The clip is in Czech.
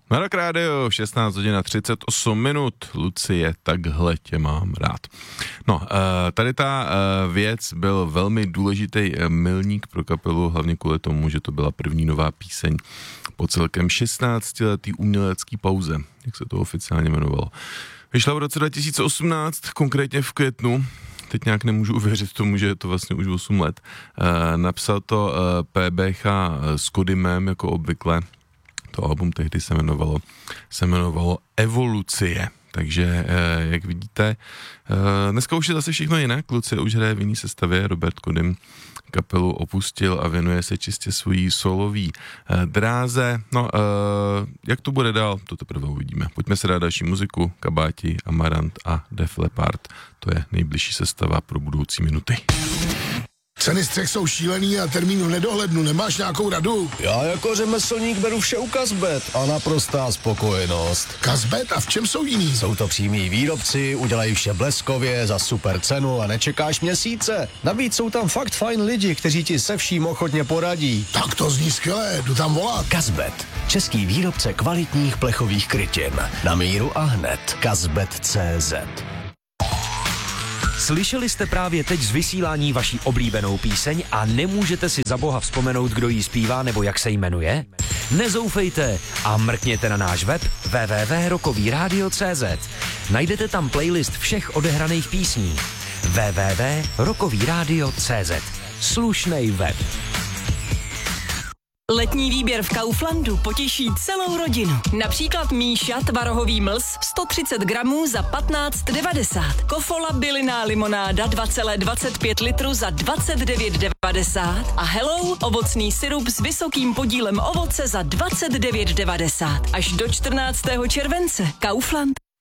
Na Rock Radio 16 hodin a 38 minut. Lucie, takhle tě mám rád. No, tady ta věc byl velmi důležitý milník pro kapelu, hlavně kvůli tomu, že to byla první nová píseň po celkem 16letý umělecký pauze, jak se to oficiálně jmenovalo. Vyšla v roce 2018, konkrétně v květnu. Teď nějak nemůžu uvěřit tomu, že je to vlastně už 8 let. Napsal to PBH s Kodymem, jako obvykle. To album tehdy se jmenovalo Evolucie. Takže, jak vidíte, dneska už je zase všechno jinak. Lucie už hraje v jiný sestavě, Robert Kodym kapelu opustil a věnuje se čistě svojí solový dráze. No, jak to bude dál, to teprve uvidíme. Pojďme se dát další muziku. Kabáti, Amarant a Def Leppard. To je nejbližší sestava pro budoucí minuty. Ceny střech jsou šílený a termín v nedohlednu. Nemáš nějakou radu? Já jako řemeslník beru vše u Kazbet a naprostá spokojenost. Kazbet? A v čem jsou jiný? Jsou to přímí výrobci, udělají vše bleskově, za super cenu a nečekáš měsíce. Navíc jsou tam fakt fajn lidi, kteří ti se vším ochotně poradí. Tak to zní skvěle, jdu tam volat. Kazbet, český výrobce kvalitních plechových krytin. Na míru a hned. Kazbet.cz. Slyšeli jste právě teď z vysílání vaší oblíbenou píseň a nemůžete si za boha vzpomenout, kdo jí zpívá nebo jak se jmenuje? Nezoufejte a mrkněte na náš web www.rockovyradio.cz. Najdete tam playlist všech odehraných písní. www.rockovyradio.cz. Slušnej web. Letní výběr v Kauflandu potěší celou rodinu. Například Míša tvarohový mlz 130 gramů za 15,90. Kofola bylinná limonáda 2,25 litru za 29,90. A Hello ovocný sirup s vysokým podílem ovoce za 29,90. Až do 14. července. Kaufland.